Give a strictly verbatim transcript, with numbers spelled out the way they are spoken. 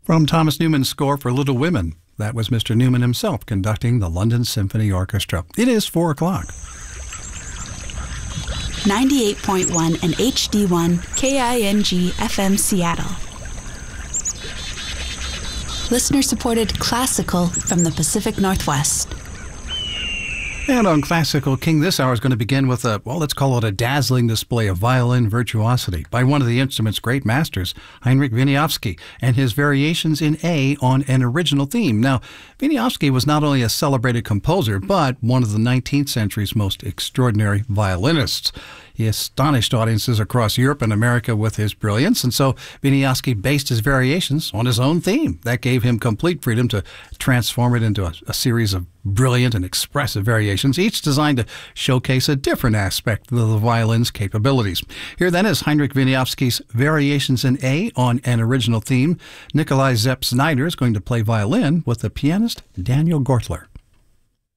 From Thomas Newman's score for Little Women, that was Mister Newman himself conducting the London Symphony Orchestra. It is four o'clock. ninety-eight point one and H D one K I N G F M Seattle. Listener-supported classical from the Pacific Northwest. And on Classical King, this hour is going to begin with a, well, let's call it a dazzling display of violin virtuosity by one of the instrument's great masters, Heinrich Wieniawski, and his variations in A on an original theme. Now, Wieniawski was not only a celebrated composer, but one of the nineteenth century's most extraordinary violinists. He astonished audiences across Europe and America with his brilliance, and so Wieniawski based his variations on his own theme. That gave him complete freedom to transform it into a, a series of brilliant and expressive variations, each designed to showcase a different aspect of the violin's capabilities. Here then is Heinrich Wieniawski's Variations in A on an original theme. Nikolai Zepp Znaider is going to play violin with the pianist Daniel Gortler.